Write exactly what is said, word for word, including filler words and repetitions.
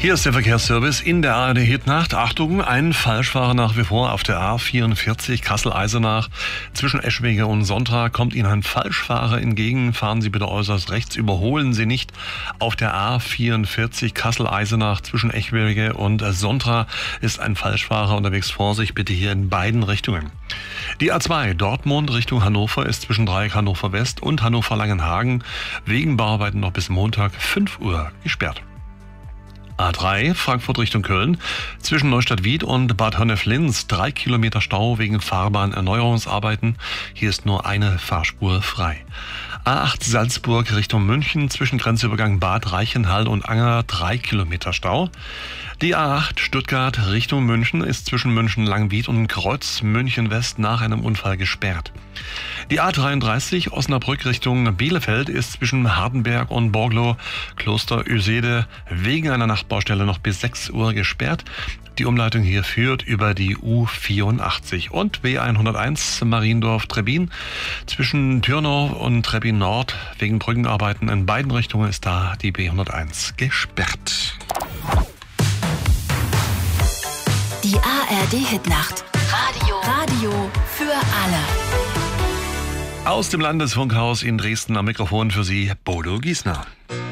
Hier ist der Verkehrsservice in der A R D-Hitnacht. Achtung, ein Falschfahrer nach wie vor auf der A vierundvierzig Kassel-Eisenach. Zwischen Eschwege und Sontra kommt Ihnen ein Falschfahrer entgegen. Fahren Sie bitte äußerst rechts, überholen Sie nicht. Auf der A vierundvierzig Kassel-Eisenach zwischen Eschwege und Sontra ist ein Falschfahrer unterwegs. Vorsicht bitte hier in beiden Richtungen. Die A zwei Dortmund Richtung Hannover ist zwischen Dreieck Hannover West und Hannover Langenhagen wegen Bauarbeiten noch bis Montag fünf Uhr gesperrt. A drei Frankfurt Richtung Köln zwischen Neustadt-Wied und Bad Honnef-Linz drei Kilometer Stau wegen Fahrbahnerneuerungsarbeiten. Hier ist nur eine Fahrspur frei. A acht Salzburg Richtung München zwischen Grenzübergang Bad Reichenhall und Anger drei Kilometer Stau. Die A acht Stuttgart Richtung München ist zwischen München-Langwied und Kreuz München West nach einem Unfall gesperrt. Die A dreiunddreißig Osnabrück Richtung Bielefeld ist zwischen Hardenberg und Borglo Kloster Ösede wegen einer Nachtbaustelle noch bis sechs Uhr gesperrt. Die Umleitung hier führt über die U vierundachtzig und B hunderteins Mariendorf-Trebbin. Zwischen Türnau und Trebbin Nord wegen Brückenarbeiten in beiden Richtungen ist da die B hunderteins gesperrt. Die A R D-Hitnacht. Radio. Radio für alle. Aus dem Landesfunkhaus in Dresden am Mikrofon für Sie Bodo Giesner.